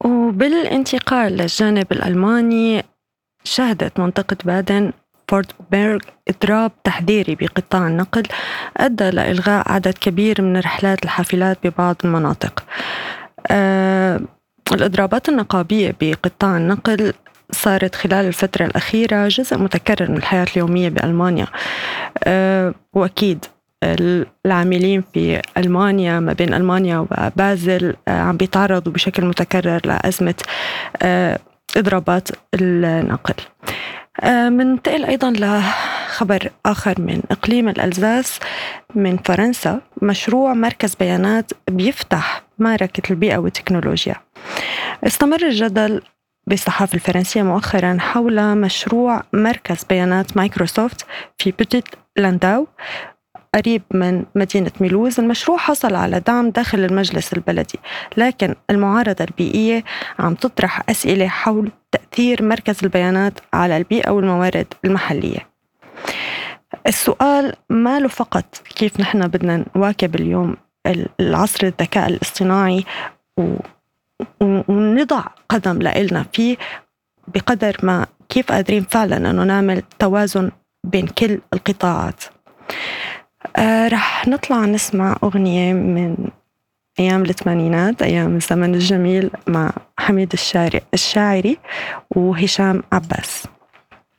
وبالانتقال للجانب الألماني، شهدت منطقة بادن فورتبرغ إضراب تحذيري بقطاع النقل أدى لإلغاء عدد كبير من رحلات الحافلات ببعض المناطق. الإضرابات النقابية بقطاع النقل صارت خلال الفترة الأخيرة جزء متكرر من الحياة اليومية بألمانيا. وأكيد العاملين في ألمانيا ما بين ألمانيا وبازل عم بيتعرضوا بشكل متكرر لأزمة إضرابات النقل. مننتقل أيضا لخبر آخر من إقليم الألزاس من فرنسا. مشروع مركز بيانات بيفتح معركة البيئة والتكنولوجيا. استمر الجدل بالصحافة الفرنسية مؤخرا حول مشروع مركز بيانات مايكروسوفت في بوتيت لانداو قريب من مدينة ميلوز. المشروع حصل على دعم داخل المجلس البلدي، لكن المعارضة البيئية عم تطرح أسئلة حول تأثير مركز البيانات على البيئة والموارد المحلية. السؤال ما له فقط كيف نحن بدنا نواكب اليوم العصر الذكاء الاصطناعي ونضع قدم لإلنا فيه، بقدر ما كيف قادرين فعلا أنه نعمل توازن بين كل القطاعات. رح نطلع نسمع أغنية من أيام الثمانينات، أيام الزمن الجميل، مع حميد الشاعري وهشام عباس.